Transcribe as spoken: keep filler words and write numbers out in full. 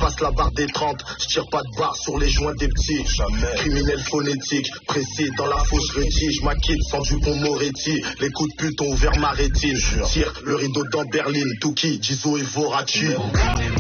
passe la barre des trente, je tire pas de barre sur les joints des petits. Jamais. Criminel phonétique, précis dans la fauche rétige. Je m'acquitte sans Dupont Moretti. Les coups de pute ont ouvert ma rétine. Tire le rideau dans Berlin, Touki, Gizo et Vorachi.